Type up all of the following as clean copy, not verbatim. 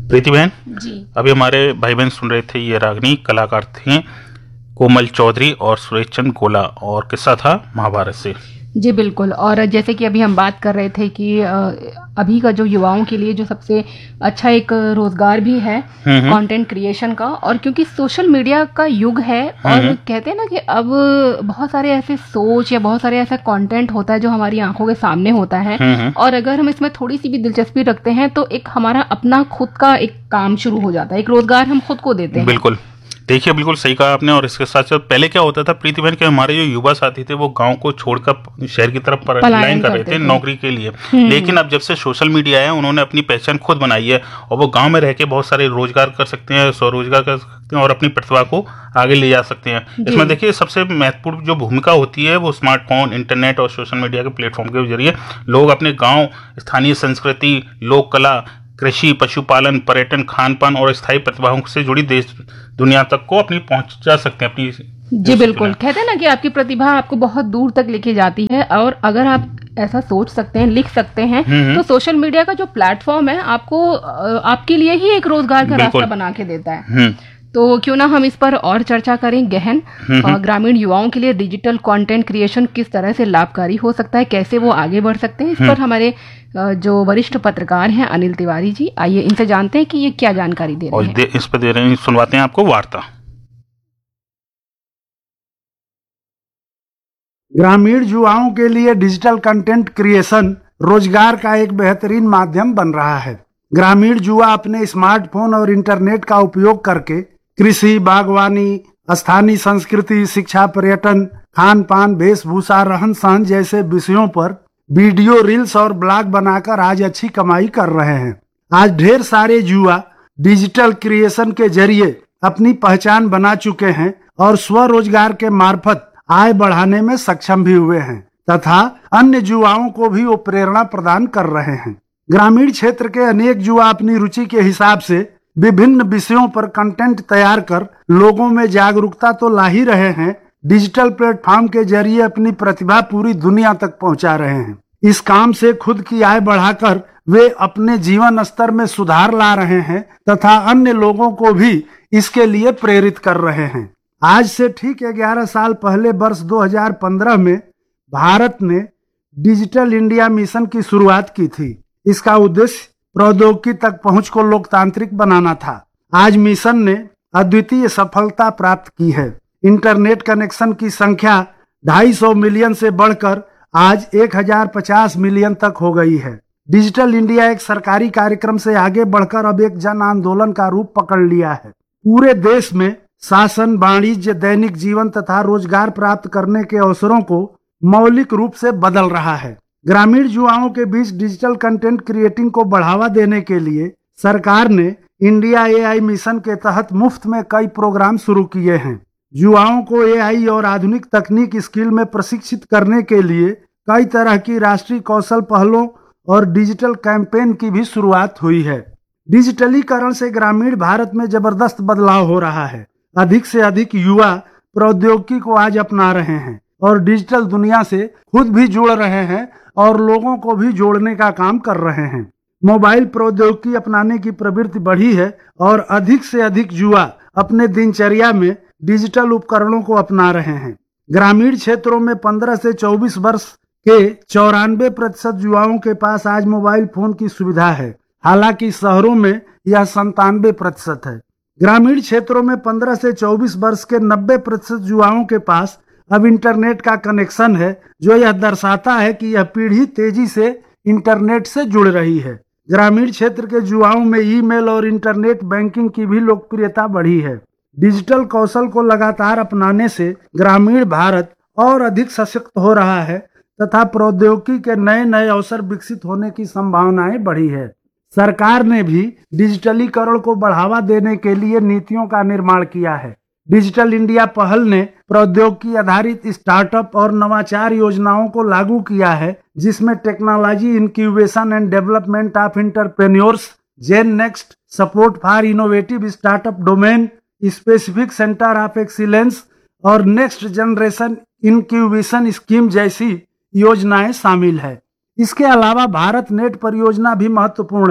प्रीति बहन जी अभी हमारे भाई बहन सुन रहे थे, ये रागनी कलाकार थे कोमल चौधरी और सुरेश चंद गोला, और किस्सा था महाभारत से। जी बिल्कुल। और जैसे कि अभी हम बात कर रहे थे कि अभी का जो युवाओं के लिए जो सबसे अच्छा एक रोजगार भी है कंटेंट क्रिएशन का, और क्योंकि सोशल मीडिया का युग है और कहते हैं ना कि अब बहुत सारे ऐसे सोच या बहुत सारे ऐसा कंटेंट होता है जो हमारी आंखों के सामने होता है, और अगर हम इसमें थोड़ी सी भी दिलचस्पी रखते हैं तो एक हमारा अपना खुद का एक काम शुरू हो जाता है, एक रोजगार हम खुद को देते हैं। बिल्कुल, देखिए बिल्कुल सही कहा आपने। और इसके साथ साथ पहले क्या होता था प्रीति बहन, के हमारे जो युवा साथी थे वो गांव को छोड़कर शहर की तरफ पलायन कर रहे थे नौकरी के लिए, लेकिन अब जब से सोशल मीडिया है उन्होंने अपनी पहचान खुद बनाई है और वो गांव में रह के बहुत सारे रोजगार कर सकते हैं, स्वरोजगार कर सकते हैं और अपनी प्रतिभा को आगे ले जा सकते हैं। इसमें देखिए सबसे महत्वपूर्ण जो भूमिका होती है वो स्मार्टफोन, इंटरनेट और सोशल मीडिया के प्लेटफॉर्म के जरिए लोग अपने गाँव, स्थानीय संस्कृति, लोक कला, कृषि, पशुपालन, पर्यटन, खान पान और स्थायी प्रतिभाओं से जुड़ी देश दुनिया तक को अपनी पहुंचा सकते हैं अपनी। जी बिल्कुल, कहते हैं ना कि आपकी प्रतिभा आपको बहुत दूर तक लेके जाती है, और अगर आप ऐसा सोच सकते हैं, लिख सकते हैं, तो सोशल मीडिया का जो प्लेटफॉर्म है आपको आपके लिए ही एक रोजगार का रास्ता बना के देता है। तो क्यों ना हम इस पर और चर्चा करें गहन। ग्रामीण युवाओं के लिए डिजिटल कंटेंट क्रिएशन किस तरह से लाभकारी हो सकता है, कैसे वो आगे बढ़ सकते हैं, इस पर हमारे जो वरिष्ठ पत्रकार हैं अनिल तिवारी जी, आइए इनसे जानते हैं कि ये क्या जानकारी दे रहे हैं। इस पर दे रहे हैं, सुनवाते हैं आपको वार्ता। ग्रामीण युवाओं के लिए डिजिटल कंटेंट क्रिएशन रोजगार का एक बेहतरीन माध्यम बन रहा है। ग्रामीण युवा अपने स्मार्टफोन और इंटरनेट का उपयोग करके कृषि, बागवानी, स्थानीय संस्कृति, शिक्षा, पर्यटन, खान पान, वेशभूषा, रहन सहन जैसे विषयों पर वीडियो, रील्स और ब्लॉग बनाकर आज अच्छी कमाई कर रहे हैं। आज ढेर सारे युवा डिजिटल क्रिएशन के जरिए अपनी पहचान बना चुके हैं और स्वरोजगार के मार्फत आय बढ़ाने में सक्षम भी हुए हैं तथा अन्य युवाओं को भी वो प्रेरणा प्रदान कर रहे हैं। ग्रामीण क्षेत्र के अनेक युवा अपनी रुचि के हिसाब से विभिन्न विषयों पर कंटेंट तैयार कर लोगों में जागरूकता तो ला ही रहे हैं, डिजिटल प्लेटफॉर्म के जरिए अपनी प्रतिभा पूरी दुनिया तक पहुंचा रहे हैं। इस काम से खुद की आय बढ़ाकर वे अपने जीवन स्तर में सुधार ला रहे हैं तथा अन्य लोगों को भी इसके लिए प्रेरित कर रहे हैं। आज से ठीक 11 साल पहले वर्ष 2015 में भारत ने डिजिटल इंडिया मिशन की शुरुआत की थी। इसका उद्देश्य प्रौद्योगिकी तक पहुंच को लोकतांत्रिक बनाना था। आज मिशन ने अद्वितीय सफलता प्राप्त की है। इंटरनेट कनेक्शन की संख्या 250 मिलियन से बढ़कर आज 1050 मिलियन तक हो गई है। डिजिटल इंडिया एक सरकारी कार्यक्रम से आगे बढ़कर अब एक जन आंदोलन का रूप पकड़ लिया है। पूरे देश में शासन, वाणिज्य, दैनिक जीवन तथा रोजगार प्राप्त करने के अवसरों को मौलिक रूप से बदल रहा है। ग्रामीण युवाओं के बीच डिजिटल कंटेंट क्रिएटिंग को बढ़ावा देने के लिए सरकार ने इंडिया एआई मिशन के तहत मुफ्त में कई प्रोग्राम शुरू किए हैं। युवाओं को एआई और आधुनिक तकनीक स्किल में प्रशिक्षित करने के लिए कई तरह की राष्ट्रीय कौशल पहलों और डिजिटल कैंपेन की भी शुरुआत हुई है। डिजिटलीकरण से ग्रामीण भारत में जबरदस्त बदलाव हो रहा है। अधिक से अधिक युवा प्रौद्योगिकी को आज अपना रहे हैं और डिजिटल दुनिया से खुद भी जुड़ रहे हैं और लोगों को भी जोड़ने का काम कर रहे हैं। मोबाइल प्रौद्योगिकी अपनाने की प्रवृत्ति बढ़ी है और अधिक से अधिक युवा अपने दिनचर्या में डिजिटल उपकरणों को अपना रहे हैं। ग्रामीण क्षेत्रों में 15 से 24 वर्ष के 94% युवाओं के पास आज मोबाइल फोन की सुविधा है। हालांकि शहरों में यह 97% है। ग्रामीण क्षेत्रों में 15 से 24 वर्ष के 90% युवाओं के पास अब इंटरनेट का कनेक्शन है, जो यह दर्शाता है कि यह पीढ़ी तेजी से इंटरनेट से जुड़ रही है। ग्रामीण क्षेत्र के युवाओं में ईमेल और इंटरनेट बैंकिंग की भी लोकप्रियता बढ़ी है। डिजिटल कौशल को लगातार अपनाने से ग्रामीण भारत और अधिक सशक्त हो रहा है तथा प्रौद्योगिकी के नए नए अवसर विकसित होने की संभावनाएं बढ़ी है। सरकार ने भी डिजिटलीकरण को बढ़ावा देने के लिए नीतियों का निर्माण किया है। डिजिटल इंडिया पहल ने प्रौद्योगिकी आधारित स्टार्टअप और नवाचार योजनाओं को लागू किया है, जिसमें technology incubation and development of entrepreneurs, gen next, support for innovative startup, domain specific centre of excellence और नेक्स्ट जनरेशन इंक्यूबेशन स्कीम जैसी योजनाएं शामिल है। इसके अलावा भारत नेट परियोजना भी महत्वपूर्ण है,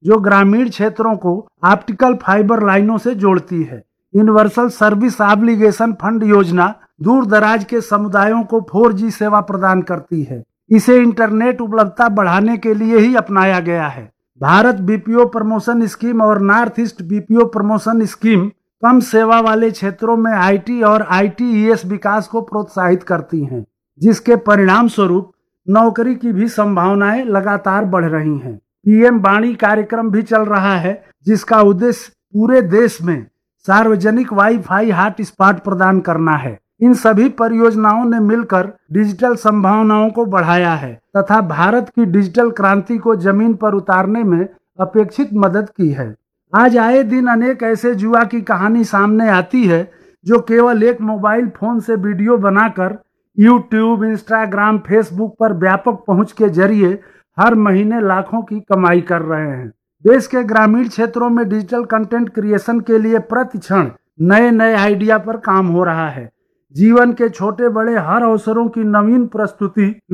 जो ग्रामीण क्षेत्रों को ऑप्टिकल फाइबर लाइनों से जोड़ती है। यूनिवर्सल सर्विस ऑब्लिगेशन फंड योजना दूर दराज के समुदायों को 4G सेवा प्रदान करती है। इसे इंटरनेट उपलब्धता बढ़ाने के लिए ही अपनाया गया है। भारत बीपीओ प्रमोशन स्कीम और north east BPO promotion scheme कम सेवा वाले क्षेत्रों में आईटी और आईटीईएस विकास को प्रोत्साहित करती हैं, जिसके परिणाम स्वरूप नौकरी की भी संभावनाएं लगातार बढ़ रही हैं। पीएम वाणी कार्यक्रम भी चल रहा है, जिसका उद्देश्य पूरे देश में सार्वजनिक वाईफाई हॉटस्पॉट प्रदान करना है। इन सभी परियोजनाओं ने मिलकर डिजिटल संभावनाओं को बढ़ाया है तथा भारत की डिजिटल क्रांति को जमीन पर उतारने में अपेक्षित मदद की है। आज आए दिन अनेक ऐसे जुआ की कहानी सामने आती है जो केवल एक मोबाइल फोन से वीडियो बनाकर यूट्यूब, इंस्टाग्राम, फेसबुक पर व्यापक पहुंच के जरिए हर महीने लाखों की कमाई कर रहे हैं। देश के ग्रामीण क्षेत्रों में डिजिटल कंटेंट क्रिएशन के लिए प्रति क्षण नए नए आइडिया पर काम हो रहा है। जीवन के छोटे बड़े हर अवसरों की नवीन प्रस्तुति